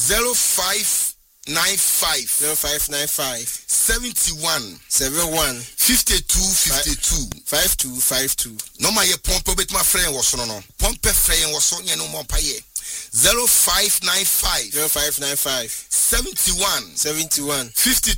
0595 71 52 no my pompe bet my friend was no pompe friend was so no more paye 0595 71 52